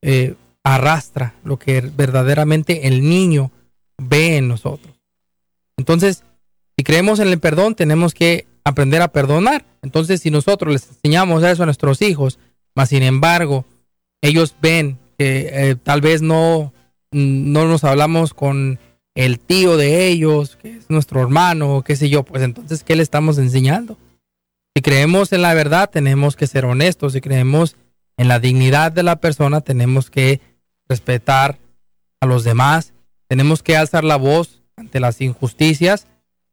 arrastra, lo que verdaderamente el niño ve en nosotros. Entonces, si creemos en el perdón, tenemos que aprender a perdonar. Entonces, si nosotros les enseñamos eso a nuestros hijos, mas sin embargo, ellos ven que tal vez no nos hablamos con el tío de ellos, que es nuestro hermano, o qué sé yo, pues entonces, ¿qué le estamos enseñando? Si creemos en la verdad, tenemos que ser honestos. Si creemos en la dignidad de la persona, tenemos que respetar a los demás. Tenemos que alzar la voz ante las injusticias,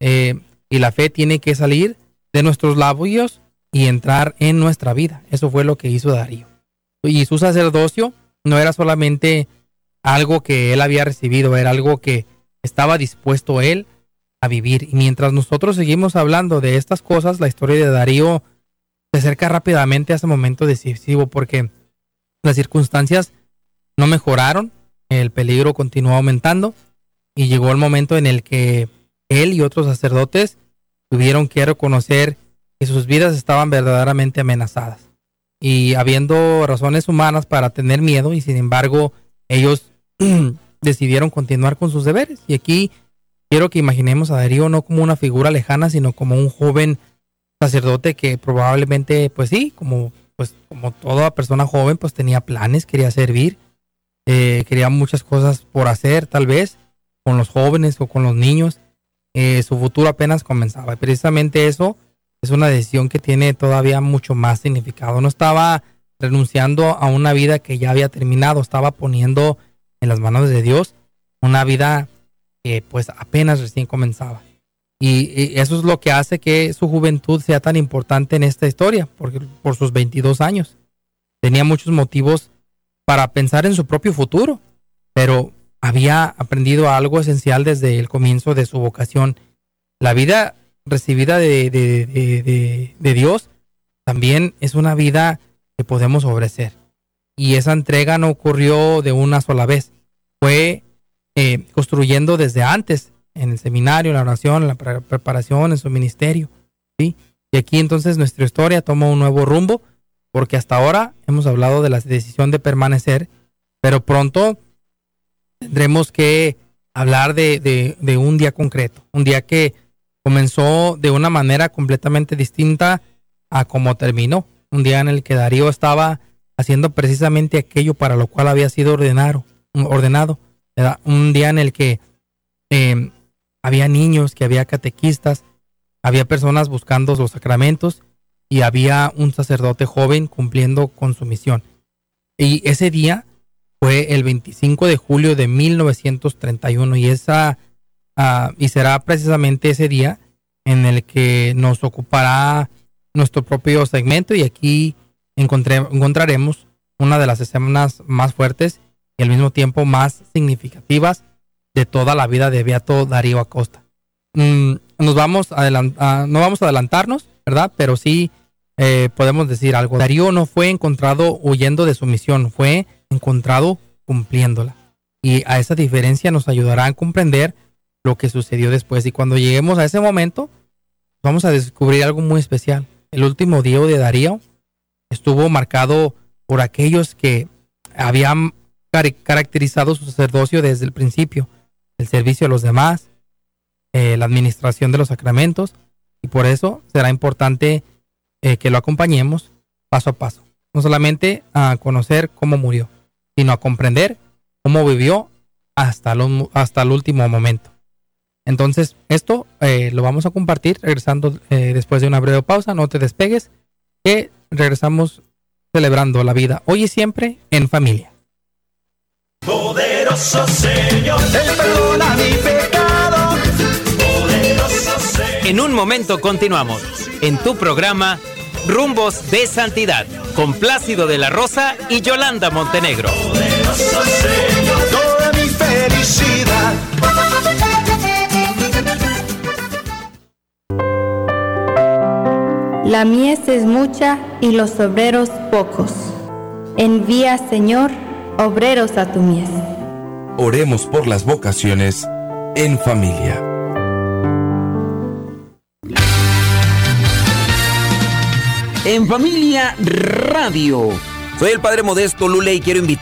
y la fe tiene que salir de nuestros labios y entrar en nuestra vida. Eso fue lo que hizo Darío. Y su sacerdocio no era solamente algo que él había recibido, era algo que estaba dispuesto él a vivir. Y mientras nosotros seguimos hablando de estas cosas, la historia de Darío se acerca rápidamente a ese momento decisivo, porque las circunstancias no mejoraron, el peligro continuó aumentando, y llegó el momento en el que él y otros sacerdotes tuvieron que reconocer que sus vidas estaban verdaderamente amenazadas. Y habiendo razones humanas para tener miedo, y sin embargo, ellos decidieron continuar con sus deberes. Y aquí quiero que imaginemos a Darío no como una figura lejana, sino como un joven sacerdote que probablemente, pues sí, como toda persona joven, pues tenía planes, quería servir, quería muchas cosas por hacer, tal vez, con los jóvenes o con los niños. Su futuro apenas comenzaba. Y precisamente eso es una decisión que tiene todavía mucho más significado. No estaba renunciando a una vida que ya había terminado, estaba poniendo en las manos de Dios una vida que pues apenas recién comenzaba. Y eso es lo que hace que su juventud sea tan importante en esta historia, porque por sus 22 años tenía muchos motivos para pensar en su propio futuro, pero había aprendido algo esencial desde el comienzo de su vocación. La vida recibida de Dios también es una vida que podemos ofrecer. Y esa entrega no ocurrió de una sola vez. Fue construyendo desde antes, en el seminario, en la oración, en la preparación, en su ministerio, ¿sí? Y aquí entonces nuestra historia toma un nuevo rumbo, porque hasta ahora hemos hablado de la decisión de permanecer, pero pronto tendremos que hablar de un día concreto, un día que comenzó de una manera completamente distinta a como terminó, un día en el que Darío estaba haciendo precisamente aquello para lo cual había sido ordenado, ¿verdad? Un día en el que había niños, que había catequistas, había personas buscando los sacramentos y había un sacerdote joven cumpliendo con su misión. Y ese día fue el 25 de julio de 1931 y será precisamente ese día en el que nos ocupará nuestro propio segmento, y aquí encontraremos una de las escenas más fuertes y al mismo tiempo más significativas de toda la vida de Beato Darío Acosta. No vamos a adelantarnos, ¿verdad? Pero sí podemos decir algo. Darío no fue encontrado huyendo de su misión, fue encontrado cumpliéndola. Y a esa diferencia nos ayudará a comprender lo que sucedió después. Y cuando lleguemos a ese momento, vamos a descubrir algo muy especial. El último día de Darío estuvo marcado por aquellos que habían caracterizado su sacerdocio desde el principio: el servicio a los demás, la administración de los sacramentos, y por eso será importante que lo acompañemos paso a paso. No solamente a conocer cómo murió, sino a comprender cómo vivió hasta el último momento. Entonces, esto lo vamos a compartir regresando después de una breve pausa. No te despegues, que regresamos celebrando la vida hoy y siempre en familia. Poderoso Señor, Él perdona mi pecado. Poderoso Señor. En un momento continuamos en tu programa Rumbos de Santidad con Plácido de la Rosa y Yolanda Montenegro. Poderoso Señor, toda mi felicidad. La mies es mucha y los obreros pocos. Envía, Señor, obreros a tu mies. Oremos por las vocaciones en familia. En Familia Radio. Soy el Padre Modesto Lule y quiero invitar